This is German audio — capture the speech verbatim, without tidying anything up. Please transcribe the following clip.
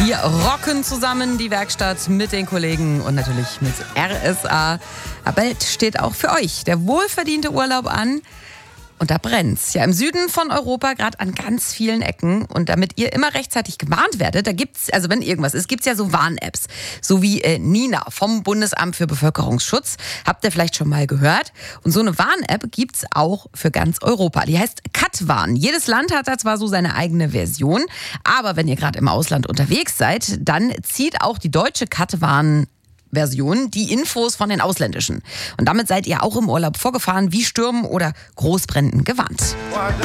Wir rocken zusammen die Werkstatt mit den Kollegen und natürlich mit R S A. Aber bald steht auch für euch der wohlverdiente Urlaub an. Und da brennt's. Ja, im Süden von Europa, gerade an ganz vielen Ecken. Und damit ihr immer rechtzeitig gewarnt werdet, da gibt's, also wenn irgendwas ist, gibt's ja so Warn-Apps. So wie äh, Nina vom Bundesamt für Bevölkerungsschutz. Habt ihr vielleicht schon mal gehört. Und so eine Warn-App gibt's auch für ganz Europa. Die heißt Katwarn. Jedes Land hat da zwar so seine eigene Version. Aber wenn ihr gerade im Ausland unterwegs seid, dann zieht auch die deutsche Katwarn Version die Infos von den ausländischen. Und damit seid ihr auch im Urlaub vorgefahren, wie Stürmen oder Großbränden gewarnt.